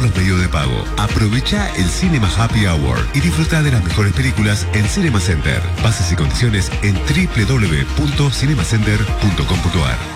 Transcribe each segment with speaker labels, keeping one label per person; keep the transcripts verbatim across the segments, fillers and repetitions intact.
Speaker 1: los medios de pago. Aprovecha el Cinema Happy Hour y disfruta de las mejores películas en Cinema Center. Bases y condiciones en doble u doble u doble u punto cinemacenter punto com punto a r.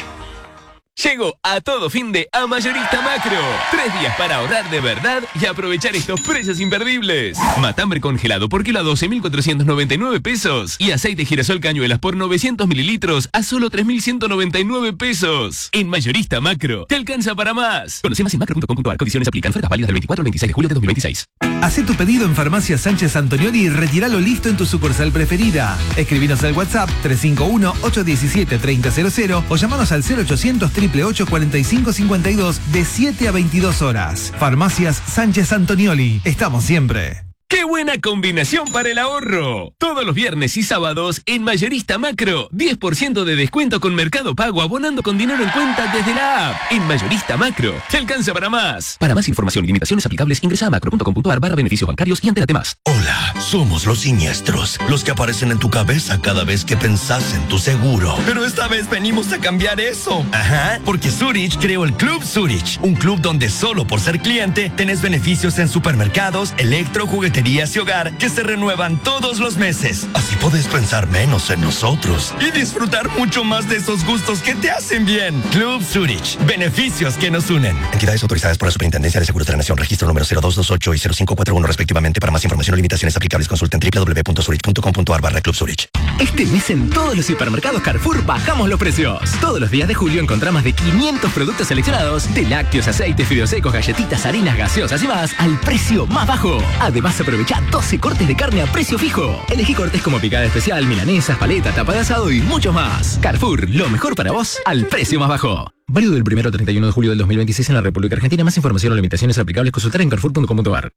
Speaker 2: Llegó a todo fin de a Mayorista Macro. Tres días para ahorrar de verdad y aprovechar estos precios imperdibles. Matambre congelado por kilo a doce mil cuatrocientos noventa y nueve pesos. Y aceite girasol cañuelas por novecientos mililitros a solo tres mil ciento noventa y nueve pesos. En Mayorista Macro, te alcanza para más. Conoce más en macro punto com punto a r. Condiciones aplican. Ofertas válidas del veinticuatro al veintiséis de julio de dos mil veintiséis.
Speaker 3: Hacé tu pedido en Farmacia Sánchez Antonioli y retíralo listo en tu sucursal preferida. Escribinos al WhatsApp tres cinco uno, ocho uno siete, tres cero cero cero o llamanos al cero ochocientos, ocho ocho ocho, cuarenta y cinco cincuenta y dos de siete a veintidós horas. Farmacias Sánchez Antonioli. Estamos siempre.
Speaker 2: ¡Qué buena combinación para el ahorro! Todos los viernes y sábados en Mayorista Macro, diez por ciento de descuento con Mercado Pago abonando con dinero en cuenta desde la app. En Mayorista Macro, te alcanza para más. Para más información y limitaciones aplicables, ingresa a macro punto com punto a r barra beneficios bancarios y entérate más.
Speaker 4: Hola, somos los siniestros, los que aparecen en tu cabeza cada vez que pensás en tu seguro. Pero esta vez venimos a cambiar eso. Ajá, porque Zurich creó el Club Zurich, un club donde solo por ser cliente tenés beneficios en supermercados, electro, juguetería y hogar que se renuevan todos los meses. Así podés pensar menos en nosotros y disfrutar mucho más de esos gustos que te hacen bien. Club Zurich. Beneficios que nos unen. Entidades autorizadas por la Superintendencia de Seguros de la Nación. Registro número cero dos dos ocho y cero cinco cuatro uno respectivamente. Para más información o limitaciones aplicables consulten doble u doble u doble u punto zurich punto com punto a r barra Club Zurich.
Speaker 5: Este mes en todos los supermercados Carrefour bajamos los precios. Todos los días de julio encontrás más de quinientos productos seleccionados de lácteos, aceites, fideos secos, galletitas, harinas, gaseosas y más al precio más bajo. Además, aprovecha doce cortes de carne a precio fijo. Elegí cortes como picada especial, milanesas, paleta, tapa de asado y mucho más. Carrefour, lo mejor para vos al precio más bajo. Válido del primero al treinta y uno de julio del dos mil veintiséis en la República Argentina. Más información o limitaciones aplicables consultar en carrefour punto com punto a r.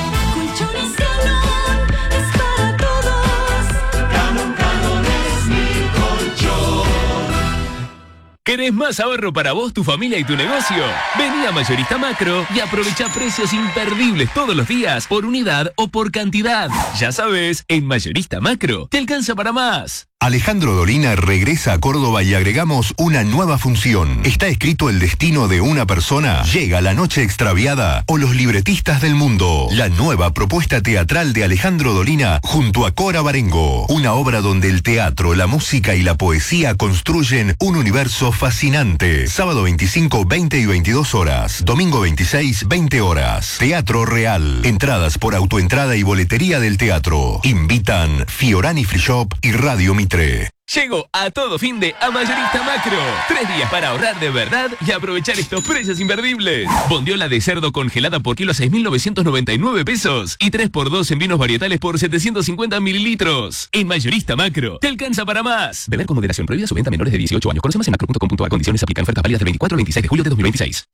Speaker 2: ¿Querés más ahorro para vos, tu familia y tu negocio? Vení a Mayorista Macro y aprovecha precios imperdibles todos los días por unidad o por cantidad. Ya sabes, en Mayorista Macro te alcanza para más.
Speaker 1: Alejandro Dolina regresa a Córdoba y agregamos una nueva función. ¿Está escrito el destino de una persona? Llega La Noche Extraviada o Los Libretistas del Mundo. La nueva propuesta teatral de Alejandro Dolina junto a Cora Barengo. Una obra donde el teatro, la música y la poesía construyen un universo fascinante. Sábado veinticinco, veinte y veintidós horas. Domingo veintiséis, veinte horas. Teatro Real. Entradas por autoentrada y boletería del teatro. Invitan Fiorani Free Shop y Radio Mitre.
Speaker 2: Llegó a todo fin de a Mayorista Macro. Tres días para ahorrar de verdad y aprovechar estos precios imperdibles. Bondiola de cerdo congelada por kilo a seis mil novecientos noventa y nueve pesos. Y tres por dos en vinos varietales por setecientos cincuenta mililitros. En Mayorista Macro te alcanza para más. Beber con moderación. Prohibida su venta a menores de dieciocho años. Conoce más en macro punto com punto a r. Condiciones aplican. Ofertas válidas del veinticuatro al veintiséis de julio de dos mil veintiséis.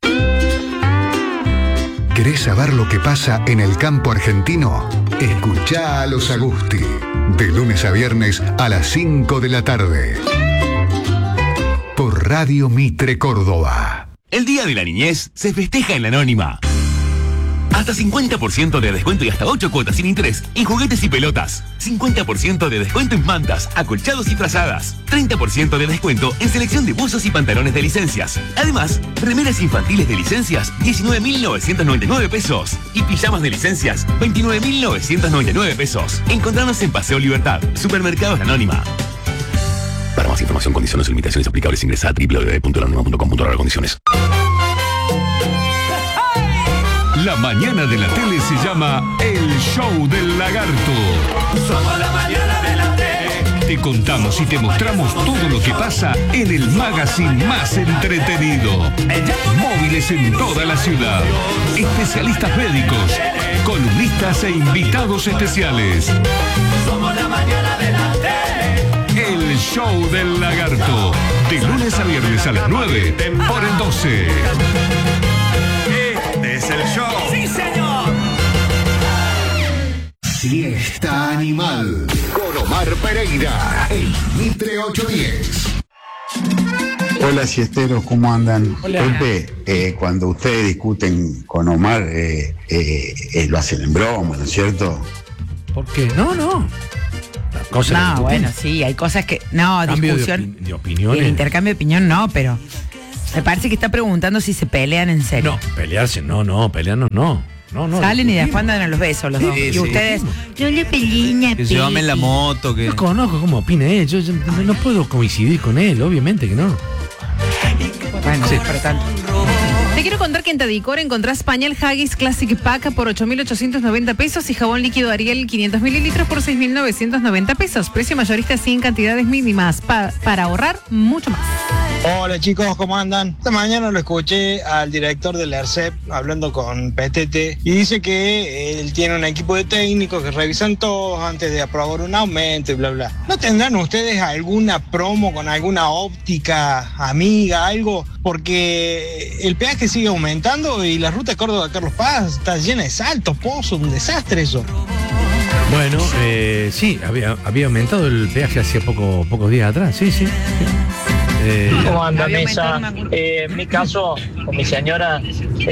Speaker 6: ¿Querés saber lo que pasa en el campo argentino? Escuchá a los Agusti. De lunes a viernes a las cinco de la tarde. Por Radio Mitre Córdoba.
Speaker 7: El Día de la Niñez se festeja en La Anónima. Hasta cincuenta por ciento de descuento y hasta ocho cuotas sin interés en juguetes y pelotas. cincuenta por ciento de descuento en mantas, acolchados y frazadas. treinta por ciento de descuento en selección de buzos y pantalones de licencias. Además, remeras infantiles de licencias, diecinueve mil novecientos noventa y nueve pesos. Y pijamas de licencias, veintinueve mil novecientos noventa y nueve pesos. Encontrarnos en Paseo Libertad, Supermercados La Anónima. Para más información, condiciones y limitaciones aplicables, ingresa a doble u doble u doble u punto la anónima punto com punto a r. Condiciones.
Speaker 8: La mañana de la tele se llama El Show del Lagarto.
Speaker 9: Somos la mañana de la tele.
Speaker 8: Te contamos y te mostramos todo lo que pasa en el magazine más entretenido. Móviles en toda la ciudad. Especialistas médicos, columnistas e invitados especiales.
Speaker 9: Somos la mañana de la tele.
Speaker 8: El Show del Lagarto. De lunes a viernes a las nueve por el doce.
Speaker 9: Es el show.
Speaker 6: ¡Sí, señor! Fiesta Animal con Omar Pereira en Mitre ochocientos diez.
Speaker 10: Hola, siesteros, ¿cómo andan?
Speaker 11: Hola.
Speaker 10: Pepe, eh, cuando ustedes discuten con Omar, eh, eh, eh, lo hacen en broma, ¿no es cierto?
Speaker 11: ¿Por qué? No, no.
Speaker 12: No, bueno, sí, hay cosas que... No,
Speaker 11: Cambio
Speaker 12: discusión...
Speaker 11: De, opi de opiniones.
Speaker 12: El intercambio de opinión no, pero... Me parece que está preguntando si se pelean en serio.
Speaker 11: No, pelearse, no, no, pelearnos no. No, no.
Speaker 12: Salen y después andan a los besos los dos.
Speaker 11: Sí,
Speaker 12: y
Speaker 11: sí,
Speaker 12: ustedes,
Speaker 11: sí.
Speaker 12: yo le peleé una
Speaker 13: Que se llamen la moto. Que...
Speaker 11: No conozco cómo opina él. Yo, yo no puedo coincidir con él, obviamente que no.
Speaker 12: Bueno,
Speaker 11: Sí.
Speaker 12: pero tanto.
Speaker 14: Te quiero contar que en Tadicor encontrás pañal Haggis Classic Pack por ocho mil ochocientos noventa pesos y jabón líquido Ariel quinientos mililitros por seis mil novecientos noventa pesos. Precio mayorista sin cantidades mínimas pa- para ahorrar mucho más.
Speaker 15: Hola chicos, ¿cómo andan? Esta mañana lo escuché al director del ERCEP hablando con Petete y dice que él tiene un equipo de técnicos que revisan todos antes de aprobar un aumento y bla bla. ¿No tendrán ustedes alguna promo con alguna óptica amiga, algo? Porque el peaje sigue aumentando y la ruta Córdoba-Carlos Paz está llena de saltos, pozos, un desastre eso.
Speaker 11: Bueno, eh, sí, había, había aumentado el peaje hace poco, pocos días atrás, sí, sí. sí. Eh,
Speaker 16: ¿Cómo anda, Mesa? Eh, en mi caso, con mi señora,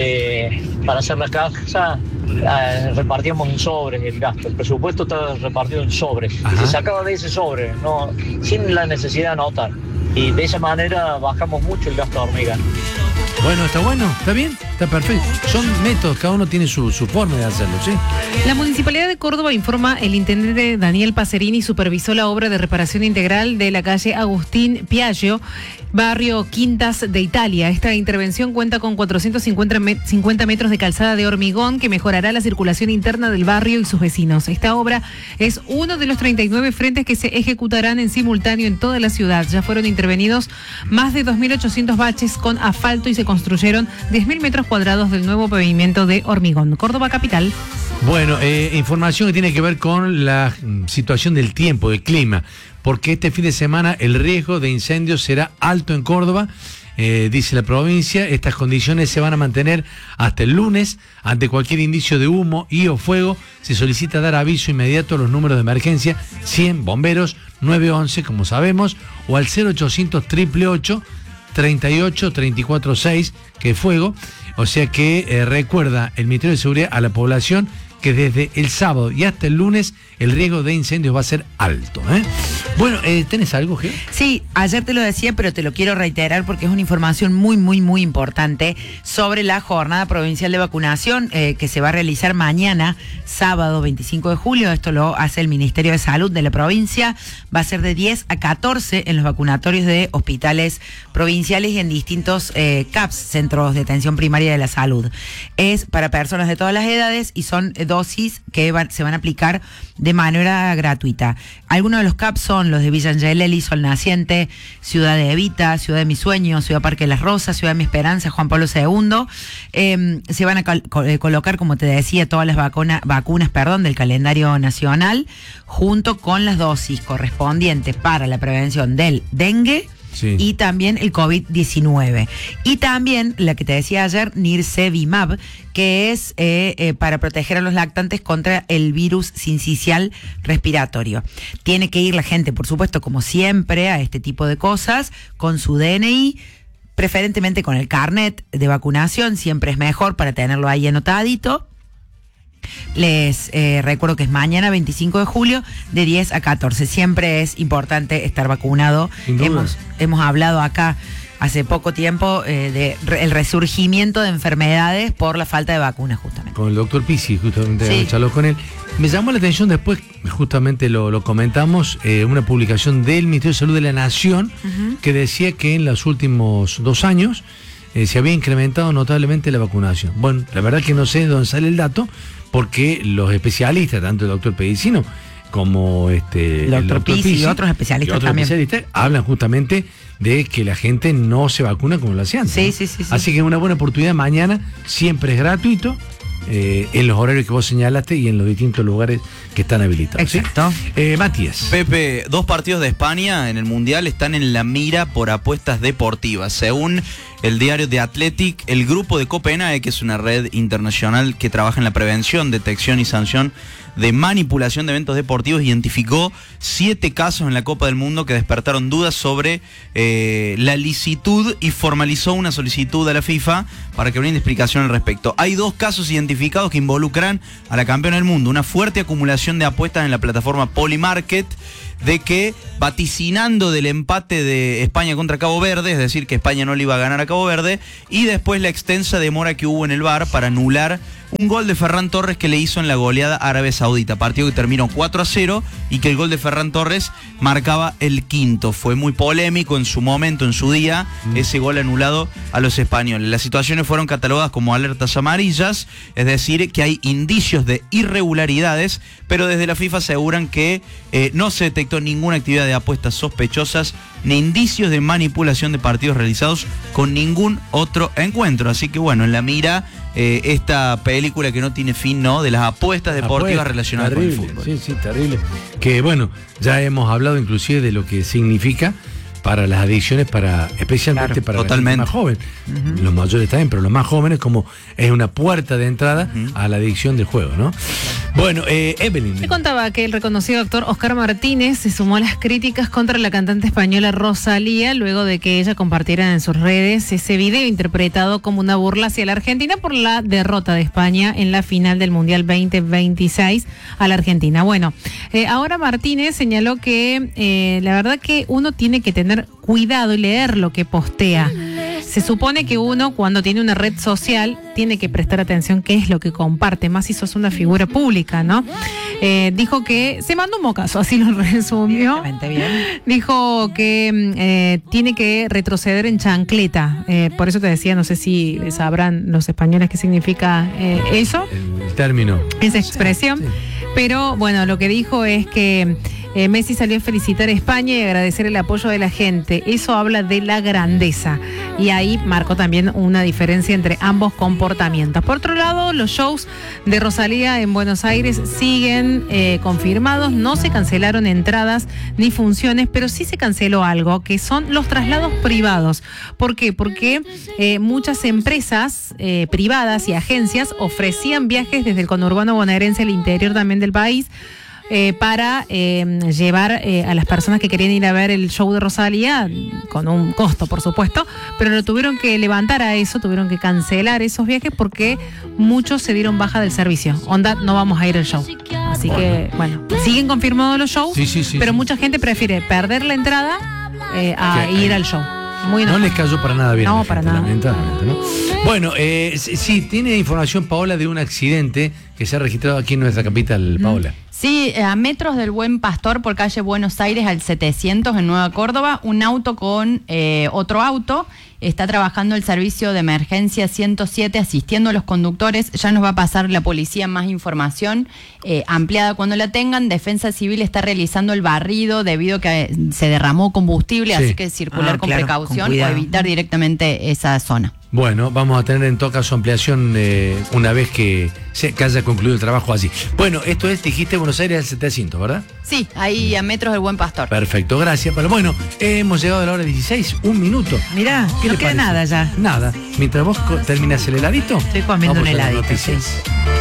Speaker 16: eh, para hacer la casa, eh, repartíamos en sobres el gasto. El presupuesto está repartido en sobres. Y se sacaba de ese sobre, no, sin la necesidad de anotar. Y de esa manera bajamos mucho el gasto de hormiga.
Speaker 11: Bueno, está bueno, está bien, está perfecto. Son métodos, cada uno tiene su, su forma de hacerlo, ¿sí?
Speaker 14: La Municipalidad de Córdoba informa, el intendente Daniel Pacerini supervisó la obra de reparación integral de la calle Agustín Piaggio, barrio Quintas de Italia. Esta intervención cuenta con cuatrocientos cincuenta metros de calzada de hormigón que mejorará la circulación interna del barrio y sus vecinos. Esta obra es uno de los treinta y nueve frentes que se ejecutarán en simultáneo en toda la ciudad. Ya fueron intervenidos más de dos mil ochocientos baches con asfalto y se construyeron diez mil metros cuadrados del nuevo pavimento de hormigón. Córdoba capital.
Speaker 11: Bueno, eh, información que tiene que ver con la mm, situación del tiempo, del clima, porque este fin de semana el riesgo de incendios será alto en Córdoba, eh, dice la provincia. Estas condiciones se van a mantener hasta el lunes. Ante cualquier indicio de humo y o fuego, se solicita dar aviso inmediato a los números de emergencia cien, bomberos, nueve once, como sabemos, o al cero ochocientos, ocho ocho ocho, treinta y ocho, treinta y cuatro seis, que es fuego. O sea que eh, recuerda el Ministerio de Seguridad a la población que desde el sábado y hasta el lunes el riesgo de incendios va a ser alto, ¿eh? Bueno, eh, ¿tenés algo, G?
Speaker 12: Sí, ayer te lo decía, pero te lo quiero reiterar porque es una información muy, muy, muy importante sobre la jornada provincial de vacunación eh, que se va a realizar mañana, sábado veinticinco de julio. Esto lo hace el Ministerio de Salud de la provincia. Va a ser de diez a catorce en los vacunatorios de hospitales provinciales y en distintos eh, C A P S, Centros de Atención Primaria de la Salud. Es para personas de todas las edades y son eh, dosis que van, se van a aplicar de manera gratuita. Algunos de los C A P son los de Villa Angelelli, Sol Naciente, Ciudad de Evita, Ciudad de Mis Sueños, Ciudad Parque de las Rosas, Ciudad de Mi Esperanza, Juan Pablo segundo. Eh, se van a col- col- colocar, como te decía, todas las vacuna, vacunas perdón, del calendario nacional, junto con las dosis correspondientes para la prevención del dengue. Sí. Y también el COVID diecinueve. Y también, la que te decía ayer, Nirsevimab, que es eh, eh, para proteger a los lactantes contra el virus sincicial respiratorio. Tiene que ir la gente, por supuesto, como siempre, a este tipo de cosas, con su D N I, preferentemente con el carnet de vacunación, siempre es mejor para tenerlo ahí anotadito. Les eh, recuerdo que es mañana veinticinco de julio de diez a catorce. Siempre es importante estar vacunado. Hemos, hemos hablado acá hace poco tiempo eh, de re, el resurgimiento de enfermedades por la falta de vacunas, justamente.
Speaker 11: Con el doctor Pizzi, justamente
Speaker 12: Sí.
Speaker 11: charló con él. Me llamó la atención después, justamente lo, lo comentamos, eh, una publicación del Ministerio de Salud de la Nación uh-huh. que decía que en los últimos dos años eh, se había incrementado notablemente la vacunación. Bueno, la verdad que no sé de dónde sale el dato, porque los especialistas, tanto el doctor Pedicino como este,
Speaker 12: el doctor Pizzi y otros especialistas
Speaker 11: y otros
Speaker 12: también
Speaker 11: especialistas hablan justamente de que la gente no se vacuna como lo hacían.
Speaker 12: Sí,
Speaker 11: ¿no?
Speaker 12: sí, sí, sí.
Speaker 11: Así que es una buena oportunidad mañana, siempre es gratuito, eh, en los horarios que vos señalaste y en los distintos lugares que están habilitados.
Speaker 12: Exacto.
Speaker 11: ¿Sí? Eh, Matías.
Speaker 13: Pepe, dos partidos de España en el Mundial están en la mira por apuestas deportivas. Según el diario The Athletic, el grupo de Copenhague, que es una red internacional que trabaja en la prevención, detección y sanción de manipulación de eventos deportivos, identificó siete casos en la Copa del Mundo que despertaron dudas sobre eh, la licitud y formalizó una solicitud a la FIFA para que brinde explicación al respecto. Hay dos casos identificados que involucran a la campeona del mundo, una fuerte acumulación aplicación de apuestas en la plataforma Polymarket, de que vaticinando del empate de España contra Cabo Verde, es decir, que España no le iba a ganar a Cabo Verde, y después la extensa demora que hubo en el V A R para anular un gol de Ferran Torres que le hizo en la goleada Árabe Saudita, partido que terminó cuatro a cero y que el gol de Ferran Torres marcaba el quinto. Fue muy polémico en su momento, en su día, mm. ese gol anulado a los españoles. Las situaciones fueron catalogadas como alertas amarillas, es decir, que hay indicios de irregularidades, pero desde la FIFA aseguran que eh, no se detectó ninguna actividad de apuestas sospechosas ni indicios de manipulación de partidos realizados con ningún otro encuentro. Así que bueno, en la mira eh, esta película que no tiene fin, ¿no? De las apuestas deportivas
Speaker 11: Apuesta,
Speaker 13: relacionadas
Speaker 11: terrible,
Speaker 13: con el fútbol.
Speaker 11: Sí, sí, terrible. Que bueno, ya hemos hablado inclusive de lo que significa para las adicciones, para especialmente claro, para
Speaker 13: totalmente.
Speaker 11: la gente más joven. Uh-huh. Los mayores también, pero los más jóvenes, como es una puerta de entrada uh-huh. a la adicción del juego, ¿no? Bueno, eh, Evelyn.
Speaker 14: Te contaba que el reconocido actor Oscar Martínez se sumó a las críticas contra la cantante española Rosalía luego de que ella compartiera en sus redes ese video interpretado como una burla hacia la Argentina por la derrota de España en la final del Mundial veinte veintiséis a la Argentina. Bueno, eh, ahora Martínez señaló que eh, la verdad que uno tiene que tener cuidado y leer lo que postea. Se supone que uno, cuando tiene una red social, tiene que prestar atención qué es lo que comparte, más si sos una figura pública, ¿no? Eh, dijo que se mandó un mocazo, así lo resumió.
Speaker 12: Bien.
Speaker 14: Dijo que eh, tiene que retroceder en chancleta. Eh, por eso te decía, no sé si sabrán los españoles qué significa eh, eso.
Speaker 11: El término.
Speaker 14: Esa expresión. Sí, sí. Pero bueno, lo que dijo es que Eh, Messi salió a felicitar a España y agradecer el apoyo de la gente. Eso habla de la grandeza. Y ahí marcó también una diferencia entre ambos comportamientos. Por otro lado, los shows de Rosalía en Buenos Aires siguen eh, confirmados. No se cancelaron entradas ni funciones, pero sí se canceló algo, que son los traslados privados. ¿Por qué? Porque eh, muchas empresas eh, privadas y agencias ofrecían viajes desde el conurbano bonaerense al interior también del país, Eh, para eh, llevar eh, a las personas que querían ir a ver el show de Rosalía, con un costo, por supuesto, pero lo tuvieron que levantar a eso, tuvieron que cancelar esos viajes porque muchos se dieron baja del servicio. Onda, no vamos a ir al show. Así que, bueno, siguen confirmados los shows,
Speaker 11: sí, sí, sí,
Speaker 14: pero
Speaker 11: sí.
Speaker 14: mucha gente prefiere perder la entrada eh, a ir al show. Muy
Speaker 11: no les cayó para nada bien.
Speaker 14: No,
Speaker 11: gente,
Speaker 14: para nada.
Speaker 11: Lamentablemente, ¿no? Bueno, eh, sí, tiene información, Paola, de un accidente que se ha registrado aquí en nuestra capital, Paola.
Speaker 17: Sí, a metros del Buen Pastor por calle Buenos Aires al setecientos en Nueva Córdoba, un auto con eh, otro auto. Está trabajando el servicio de emergencia ciento siete asistiendo a los conductores. Ya nos va a pasar la policía más información eh, ampliada cuando la tengan. Defensa Civil está realizando el barrido debido a que se derramó combustible, sí. Así que circular ah, con claro, precaución con o evitar directamente esa zona.
Speaker 11: Bueno, vamos a tener en todo caso ampliación eh, una vez que, se, que haya concluido el trabajo allí. Bueno, esto es, dijiste, Buenos Aires al setecientos, ¿verdad?
Speaker 17: Sí, ahí a metros del Buen Pastor.
Speaker 11: Perfecto, gracias. Pero bueno, hemos llegado a la hora dieciséis, un minuto.
Speaker 12: Mirá, no queda nada ya.
Speaker 11: Nada. Mientras vos terminas el heladito,
Speaker 12: estoy comiendo un heladito.
Speaker 11: Noticias.
Speaker 12: Sí.